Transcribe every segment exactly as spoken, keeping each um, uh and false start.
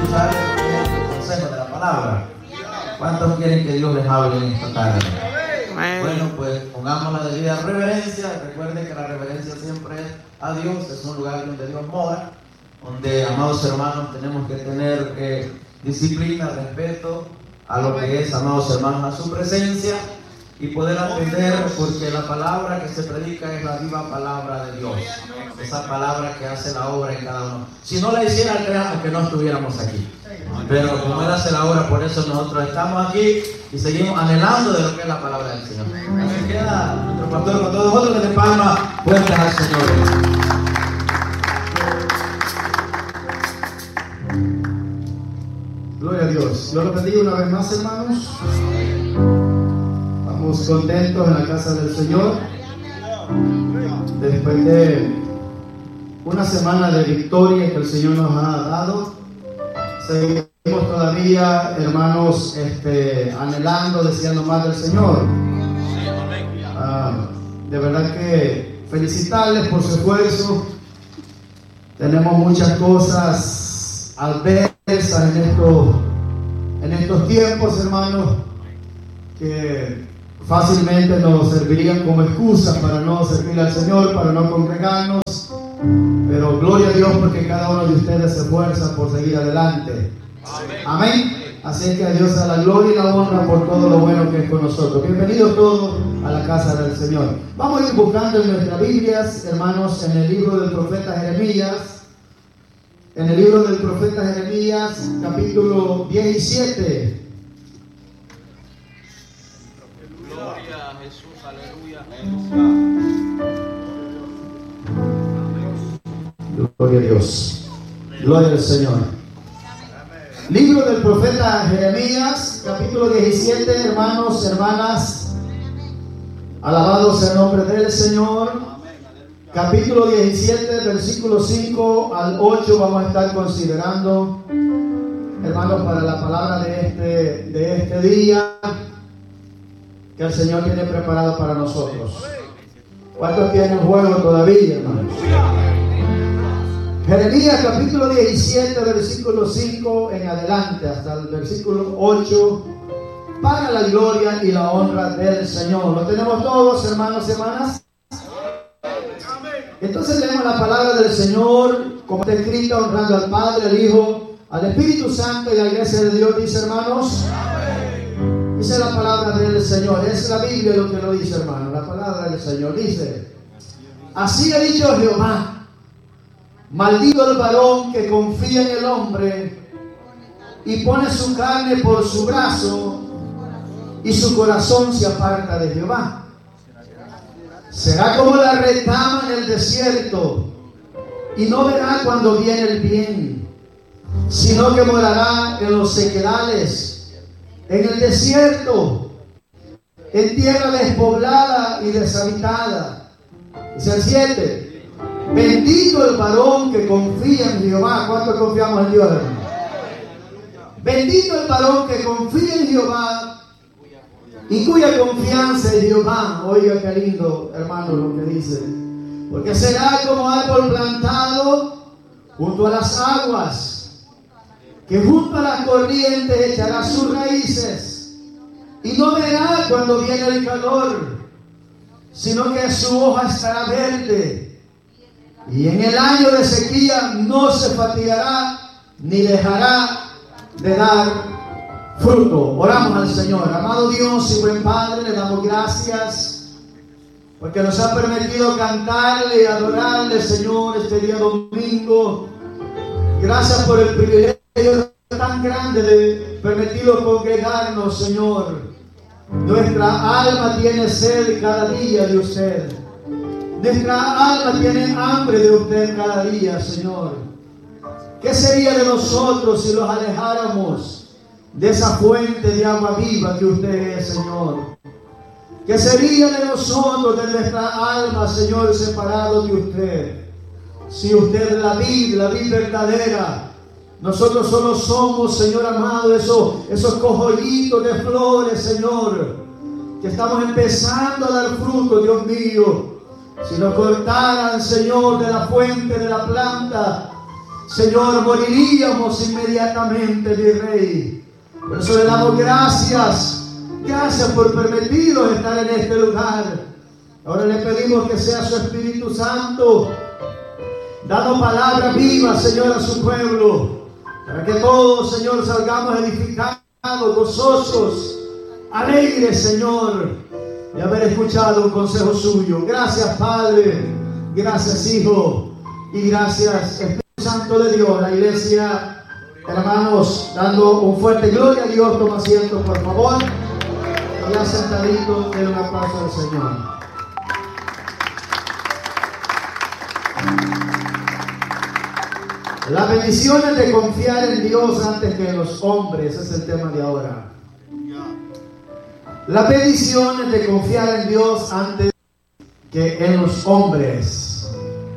escuchar el consejo de la palabra. ¿Cuántos quieren que Dios les hable en esta tarde? Bueno, pues pongamos la debida reverencia. Recuerden que la reverencia siempre es a Dios. Es un lugar donde Dios mora, donde, amados hermanos, tenemos que tener eh, disciplina, respeto a lo que es, amados hermanos, a su presencia y poder atender, porque la palabra que se predica es la viva palabra de Dios, esa palabra que hace la obra en cada uno. Si no la hiciera, creamos que no estuviéramos aquí, pero como Él hace la obra, por eso nosotros estamos aquí y seguimos anhelando de lo que es la palabra del Señor. Así queda nuestro pastor con todos nosotros, que de palma fuertes al Señor. Gloria a Dios. Dios los bendiga una vez más, hermanos. Estamos contentos en la casa del Señor. Después de una semana de victoria que el Señor nos ha dado, seguimos todavía, hermanos, este, anhelando, deseando más del Señor. Ah, de verdad que felicitarles por su esfuerzo. Tenemos muchas cosas adversas en estos, en estos tiempos, hermanos, que fácilmente nos servirían como excusa para no servir al Señor, para no congregarnos, pero gloria a Dios porque cada uno de ustedes se esfuerza por seguir adelante. Amén. Amén. Así que a Dios a la gloria y la honra por todo lo bueno que es con nosotros. Bienvenidos todos a la casa del Señor. Vamos a ir buscando en nuestras Biblias, hermanos, en el libro del profeta Jeremías. En el libro del profeta Jeremías, capítulo diecisiete. Gloria a Jesús, aleluya. Gloria a Dios. Gloria al Señor. Libro del profeta Jeremías, capítulo diecisiete, hermanos, hermanas. Alabado sea el nombre del Señor. Capítulo diecisiete, versículos cinco al ocho, vamos a estar considerando, hermanos, para la palabra de este, de este día que el Señor tiene preparado para nosotros. ¿Cuántos tienen juego todavía, hermanos? Jeremías capítulo diecisiete, versículo cinco en adelante, hasta el versículo ocho, para la gloria y la honra del Señor. ¿Lo tenemos todos, hermanos y hermanas? Entonces leemos la palabra del Señor como está escrita, honrando al Padre, al Hijo, al Espíritu Santo y a la iglesia de Dios, dice, hermanos. Dice la palabra del Señor, es la Biblia lo que lo dice, hermano. La palabra del Señor dice: así ha dicho Jehová, maldito el varón que confía en el hombre y pone su carne por su brazo y su corazón se aparta de Jehová. Será como la retama en el desierto y no verá cuando viene el bien, sino que morará en los sequedales, en el desierto, en tierra despoblada y deshabitada. Dice el siete: bendito el varón que confía en Jehová. ¿Cuánto confiamos en Dios, hermano? Bendito el varón que confía en Jehová y cuya confianza es Jehová. Oiga qué lindo, hermano, lo que dice. Porque será como árbol plantado junto a las aguas, que junto a las corrientes echará sus raíces, y no verá cuando viene el calor, sino que su hoja estará verde, y en el año de sequía no se fatigará, ni dejará de dar fruto. Oramos al Señor. Amado Dios y buen Padre, le damos gracias porque nos ha permitido cantarle y adorarle, Señor, este día domingo. Gracias por el privilegio tan grande de permitirnos congregarnos, Señor. Nuestra alma tiene sed cada día de usted. Nuestra alma tiene hambre de usted cada día, Señor. ¿Qué sería de nosotros si los alejáramos de esa fuente de agua viva que usted es, Señor? ¿Qué sería de nosotros, de nuestra alma, Señor, separado de usted? Si usted es la vid, la vid verdadera, nosotros solo somos, Señor amado, esos, esos cojollitos de flores, Señor, que estamos empezando a dar fruto, Dios mío. Si nos cortaran, Señor, de la fuente de la planta, Señor, moriríamos inmediatamente, mi Rey. Por eso le damos gracias. Gracias por permitirnos estar en este lugar. Ahora le pedimos que sea su Espíritu Santo dando palabra viva, Señor, a su pueblo, para que todos, Señor, salgamos edificados, gozosos, alegres, Señor, de haber escuchado un consejo suyo. Gracias, Padre, gracias, Hijo, y gracias, Espíritu Santo de Dios. La iglesia, hermanos, dando un fuerte gloria a Dios. Toma asiento, por favor. Ya sentadito, denle un aplauso al Señor. Las bendiciones de confiar en Dios antes que en los hombres, ese es el tema de ahora. Las bendiciones de confiar en Dios antes que en los hombres.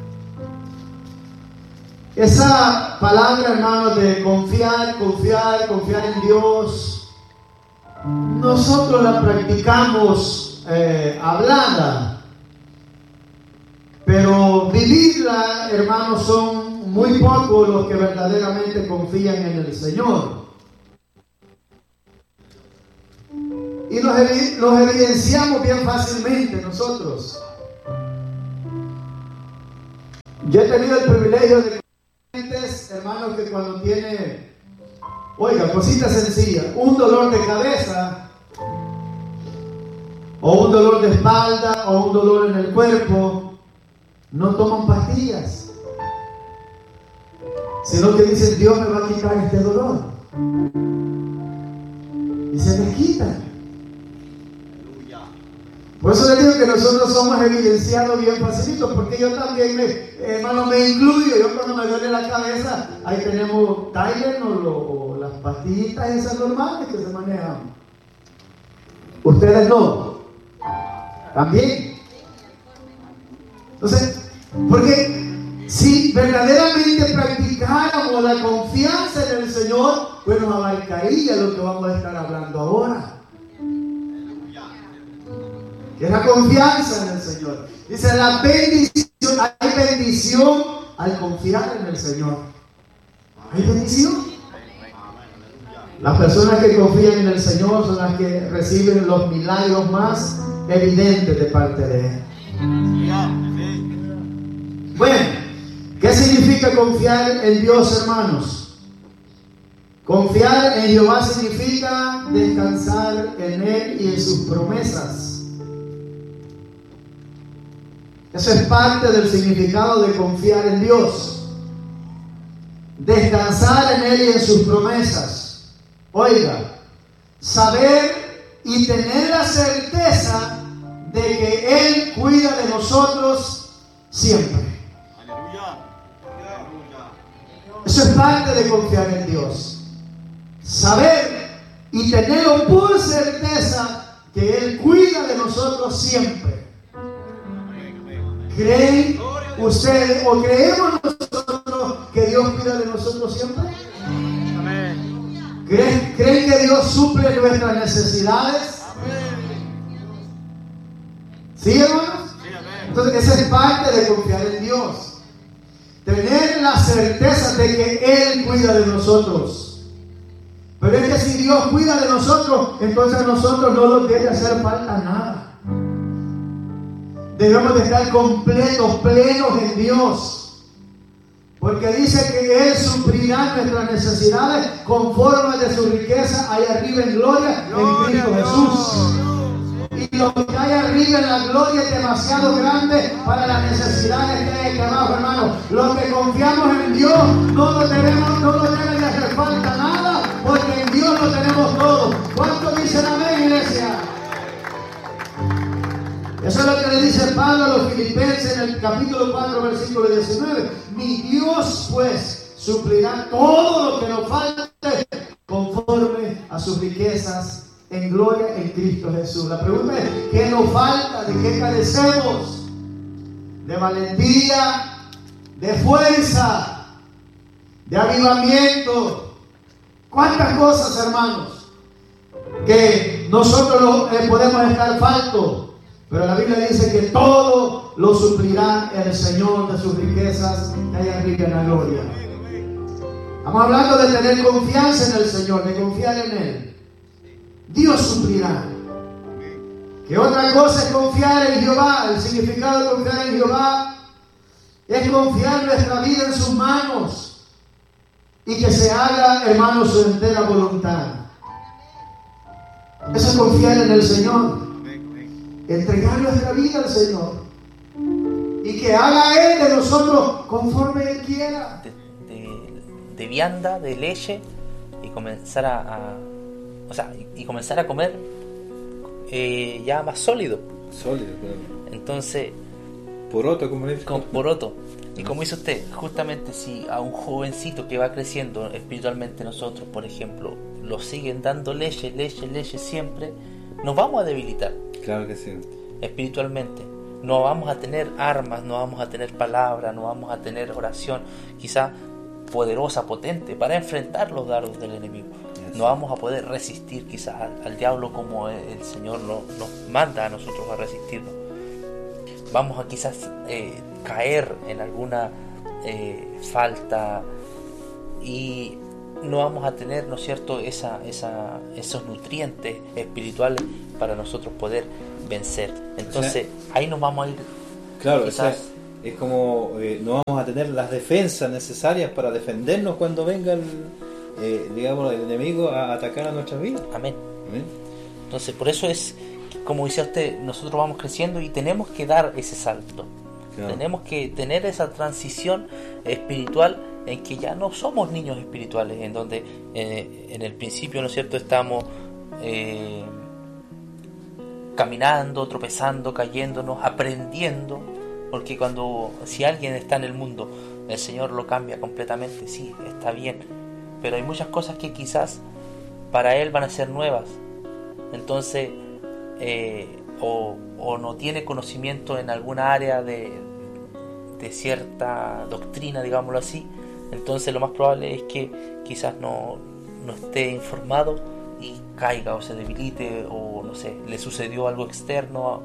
Esa palabra, hermanos, de confiar, confiar, confiar en Dios, nosotros la practicamos eh, hablada, pero vivirla, hermanos, son muy pocos los que verdaderamente confían en el Señor. Y los, los evidenciamos bien fácilmente nosotros. Yo he tenido el privilegio de clientes, hermanos, que cuando tiene, oiga, cositas sencillas, un dolor de cabeza, o un dolor de espalda, o un dolor en el cuerpo, no toman pastillas, sino que dicen: Dios me va a quitar este dolor, y se les quitan. Por eso les digo que nosotros somos evidenciados bien facilitos, porque yo también, me, hermano, me incluyo. Yo cuando me duele la cabeza, ahí tenemos Tylenol o, o las pastillitas esas normales que se manejan. Ustedes no, también. Entonces, porque si verdaderamente practicáramos la confianza en el Señor, pues nos abarcaría lo que vamos a estar hablando ahora, que es la confianza en el Señor. Dice: la bendición, hay bendición al confiar en el Señor. Hay bendición. Las personas que confían en el Señor son las que reciben los milagros más evidentes de parte de Él. Bueno, ¿qué significa confiar en Dios, hermanos? Confiar en Jehová significa descansar en Él y en sus promesas. Eso es parte del significado de confiar en Dios. Descansar en Él y en sus promesas. Oiga, saber y tener la certeza de que Él cuida de nosotros siempre. Eso es parte de confiar en Dios. Saber y tenerlo por certeza que Él cuida de nosotros siempre. ¿Creen ustedes o creemos nosotros que Dios cuida de nosotros siempre? ¿Creen, ¿Creen que Dios suple nuestras necesidades? ¿Sí, hermanos? Entonces, esa es parte de confiar en Dios. Tener la certeza de que Él cuida de nosotros. Pero es que si Dios cuida de nosotros, entonces a nosotros no nos debe hacer falta nada. Debemos de estar completos, plenos en Dios. Porque dice que Él suplirá nuestras necesidades conforme de su riqueza allá arriba en gloria, gloria en Cristo Jesús. Y lo que hay arriba en la gloria es demasiado grande para las necesidades que hay aquí abajo, hermano. Los que confiamos en Dios no nos debemos, no nos debe de hacer falta nada, porque en Dios lo tenemos todo. ¿Cuántos dicen amén, iglesia? Eso es lo que le dice Pablo a los filipenses en el capítulo cuatro, versículo diecinueve. Mi Dios, pues, suplirá todo lo que nos falte conforme a sus riquezas en gloria en Cristo Jesús. La pregunta es: ¿qué nos falta? ¿De qué carecemos? De valentía, de fuerza, de avivamiento. ¿Cuántas cosas, hermanos, que nosotros lo, eh, podemos estar faltos? Pero la Biblia dice que todo lo suplirá el Señor de sus riquezas que hay arriba en la gloria. Estamos hablando de tener confianza en el Señor, de confiar en Él. Dios suplirá. Que otra cosa es confiar en Jehová. El significado de confiar en Jehová es confiar nuestra vida en sus manos y que se haga, hermano, su entera voluntad. Eso es confiar en el Señor. Entregar nuestra vida al Señor y que haga Él de nosotros conforme Él quiera. De, de, de vianda, de leche y comenzar a, a o sea, y, y comenzar a comer eh, ya más sólido. Sólido, claro. Entonces, poroto, como dice. Con poroto. Y como dice usted, justamente si a un jovencito que va creciendo espiritualmente, nosotros, por ejemplo, lo siguen dando leche, leche, leche siempre, nos vamos a debilitar. Claro que sí. Espiritualmente. No vamos a tener armas, no vamos a tener palabra, no vamos a tener oración, quizá poderosa, potente, para enfrentar los dardos del enemigo. No vamos a poder resistir quizás al, al diablo como el Señor no, nos manda a nosotros a resistirnos. Vamos a quizás eh, caer en alguna eh, falta y no vamos a tener, ¿no es cierto?, esa, esa, esos nutrientes espirituales para nosotros poder vencer. Entonces, o sea, ahí nos vamos a ir. Claro, quizás, o sea, es como eh, no vamos a tener las defensas necesarias para defendernos cuando venga el, eh, digamos, el enemigo a atacar a nuestras vidas. Amén. Amén. Entonces, por eso es, como decía usted, nosotros vamos creciendo y tenemos que dar ese salto. Claro. Tenemos que tener esa transición espiritual en que ya no somos niños espirituales, en donde eh, en el principio, ¿no es cierto?, estamos eh, caminando, tropezando, cayéndonos, aprendiendo, porque cuando si alguien está en el mundo, el Señor lo cambia completamente, sí, está bien, pero hay muchas cosas que quizás para Él van a ser nuevas, entonces eh, o, o no tiene conocimiento en alguna área de, de cierta doctrina, digámoslo así. Entonces lo más probable es que quizás no, no esté informado y caiga o se debilite, o no sé, le sucedió algo externo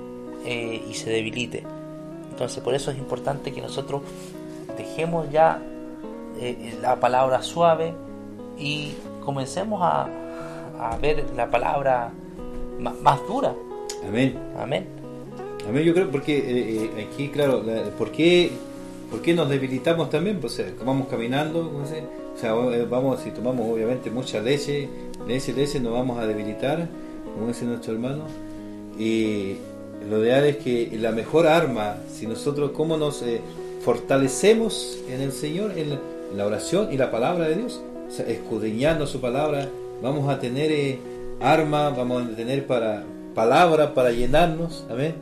eh, y se debilite. Entonces por eso es importante que nosotros dejemos ya eh, la palabra suave y comencemos a, a ver la palabra más, más dura. Amén. Amén. Amén, yo creo, porque eh, eh, aquí, claro, la, ¿por qué? ¿Por qué nos debilitamos también? Pues, o sea, vamos caminando, no sé, o sea, vamos, si tomamos obviamente mucha leche, leche, leche, nos vamos a debilitar, como dice nuestro hermano. Y lo ideal es que la mejor arma, si nosotros, cómo nos eh, fortalecemos en el Señor, en la, en la oración y la palabra de Dios, o sea, escudriñando su palabra, vamos a tener eh, arma, vamos a tener para palabra para llenarnos, amén.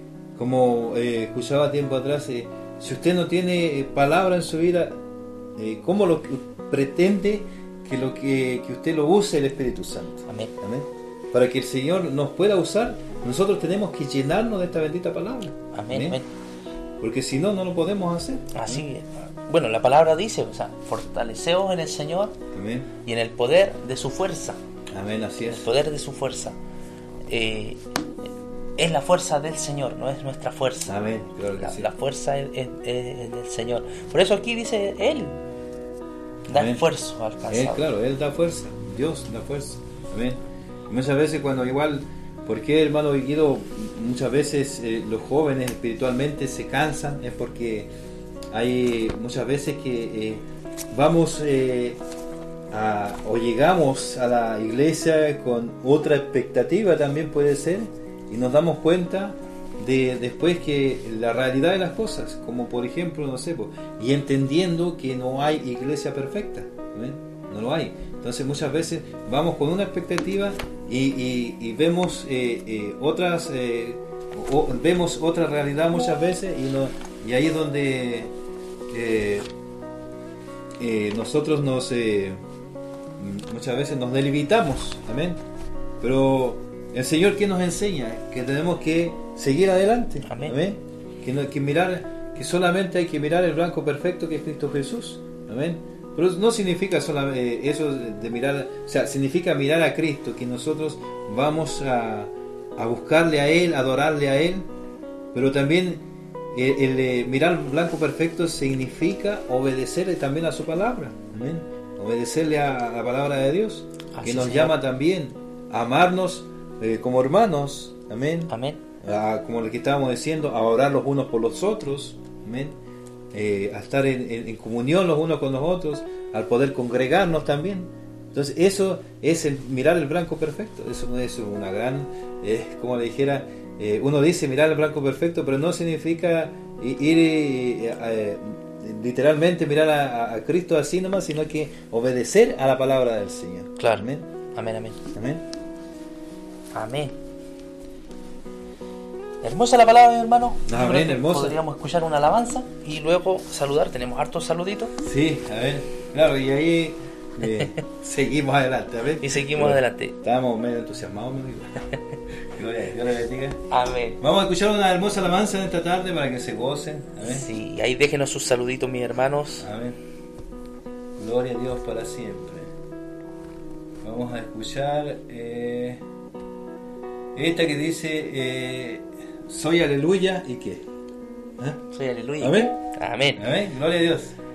Como eh, escuchaba tiempo atrás, eh, si usted no tiene eh, palabra en su vida, eh, ¿cómo lo pretende que lo que, que usted lo use el Espíritu Santo? Amén. Amén. Para que el Señor nos pueda usar, nosotros tenemos que llenarnos de esta bendita palabra. Amén. Amén. Amén. Porque si no, no lo podemos hacer. Así es. Bueno, la palabra dice, o sea, fortaleceos en el Señor. Amén. Y en el poder de su fuerza. Amén, así es. El poder de su fuerza. Eh, es la fuerza del Señor, no es nuestra fuerza. Amén, claro que la, sí. la fuerza es, es, es del Señor. Por eso aquí dice Él da Amén. esfuerzo al cansado. Él, claro, Él da fuerza. Dios da fuerza. Amén. Muchas veces cuando igual, ¿por qué, hermano Guido, muchas veces eh, los jóvenes espiritualmente se cansan? Es porque hay muchas veces que eh, vamos eh, a, o llegamos a la iglesia con otra expectativa, también puede ser, y nos damos cuenta de después que la realidad de las cosas, como por ejemplo, no sé, pues, y entendiendo que no hay iglesia perfecta, ¿ven? No lo hay. Entonces muchas veces vamos con una expectativa y, y, y vemos eh, eh, otras eh, o, vemos otra realidad muchas veces y, no, y ahí es donde eh, eh, nosotros nos eh, muchas veces nos delimitamos, amén. Pero el Señor, ¿qué nos enseña? Que tenemos que seguir adelante, amén. Amén. Que no hay que mirar, que solamente hay que mirar el blanco perfecto que es Cristo Jesús, amén. Pero no significa solamente eso de mirar, o sea, significa mirar a Cristo, que nosotros vamos a, a buscarle a Él, adorarle a Él, pero también el, el, el mirar blanco perfecto significa obedecerle también a su palabra. Amén. Obedecerle a la palabra de Dios, Así que nos sea. llama también a amarnos eh, como hermanos. Amén. Amén. A, como lo que estábamos diciendo, a orar los unos por los otros. Amén. Eh, a estar en, en, en comunión los unos con los otros, al poder congregarnos también. Entonces eso es el mirar el blanco perfecto. Eso es una gran, eh, como le dijera, eh, uno dice mirar el blanco perfecto, pero no significa ir eh, eh, literalmente mirar a, a Cristo así nomás, sino que obedecer a la palabra del Señor. Claro. Amén. Amén, amén. Amén. Amén. Hermosa la palabra, mi hermano. Amén, Creo que hermosa. Podríamos escuchar una alabanza y luego saludar. Tenemos hartos saluditos. Sí, a ver, claro, y ahí eh, seguimos adelante, a ver. Y seguimos Pero adelante. Estábamos medio entusiasmados, mi amigo. Gloria, Dios le bendiga. Amén. Vamos a escuchar una hermosa alabanza en esta tarde para que se gocen. Amén. Sí, ahí déjenos sus saluditos, mis hermanos. Amén. Gloria a Dios para siempre. Vamos a escuchar eh, esta que dice eh, soy aleluya y qué. ¿Eh? Soy aleluya. Amén. Amén. Amén. Gloria a Dios.